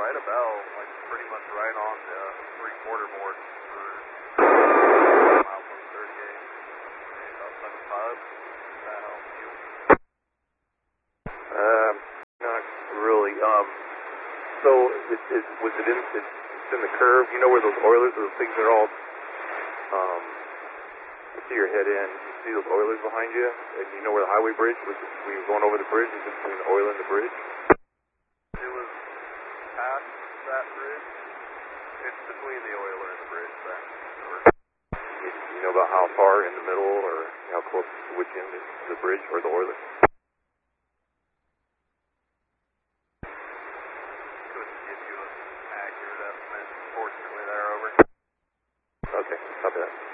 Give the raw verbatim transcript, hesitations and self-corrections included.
right about, like pretty much right on the three-quarter board for milepost thirty-eight, maybe about seventy-five. Does that help you? Um, not really. Um, so it, it was it in it, it's in the curve. You know where those Oilers, those things are all. Um, you see your head in. You see those Oilers behind you, and you know where the highway bridge was. We were going over the bridge. It's between the oil and the bridge. It was past that bridge. It's between the Oiler and the bridge. That sure. You, you know about how far in the middle, or how close to which end is the bridge or the Oiler? Couldn't give you an accurate estimate. Fortunately, they're over. Okay, copy that.